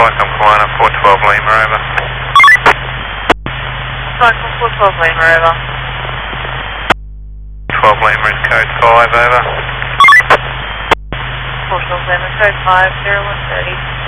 Vicom Kiwana 412 Lima, over. Vicom 412 Lima, over. 12 Lima is code 5, over. 412 Lima, code 5, 0130.